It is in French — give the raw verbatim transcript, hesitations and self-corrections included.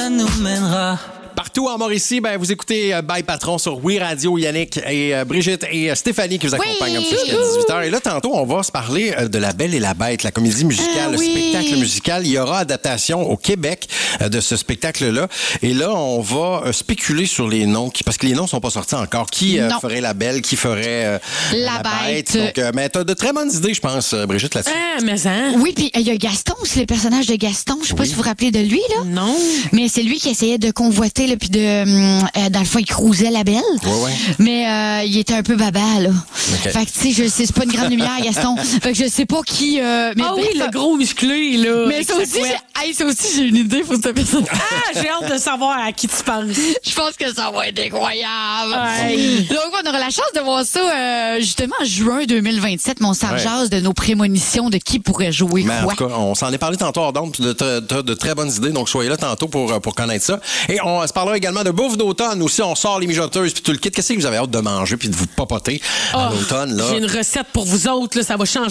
chemin nous mènera. Partout en Mauricie, ben, vous écoutez euh, Bye Patron sur Oui Radio, Yannick et euh, Brigitte et euh, Stéphanie qui vous accompagnent Oui. jusqu'à dix-huit heures. Et là, tantôt, on va se parler euh, de La Belle et la Bête, la comédie musicale, Ah, le oui. spectacle musical. Il y aura adaptation au Québec euh, de ce spectacle-là. Et là, on va euh, spéculer sur les noms, qui, parce que les noms sont pas sortis encore. Qui euh, Non. ferait La Belle, qui ferait euh, La Bête. Donc, euh, mais t'as de très bonnes idées, je pense, euh, Brigitte, là-dessus. Ah, mais hein? Oui, puis il y a Gaston aussi, le personnage de Gaston. Je sais pas Oui. si vous vous rappelez de lui, là. Non. Mais c'est lui qui essayait de convoiter, là, puis de... hum, euh, dans le fond, il cruisait la belle. Ouais, ouais. Mais euh, il était un peu baba, là. OK. Fait que, tu sais, je sais, c'est pas une grande lumière, Gaston. Fait que je sais pas qui... euh, mais Ah oui, bref, le gros musclé, là. Mais avec ça sa aussi, couette. j'ai, hey, ça aussi, j'ai une idée pour cette personne. Ah, j'ai hâte de savoir à qui tu parles. Je pense que ça va être incroyable. Ouais. Donc, on aura la chance de voir ça euh, justement en juin deux mille vingt-sept, mon Ouais. jase de nos prémonitions de qui pourrait jouer Mais en quoi. tout cas, on s'en est parlé tantôt hors d'onde, puis de, de, de, de très bonnes idées, donc soyez là tantôt pour, pour connaître ça. Et on se parlera également de bouffe d'automne aussi, on sort les mijoteuses puis tout le kit. Qu'est-ce que vous avez hâte de manger puis de vous papoter à Oh, l'automne, là? J'ai une recette pour vous autres, là, ça va changer.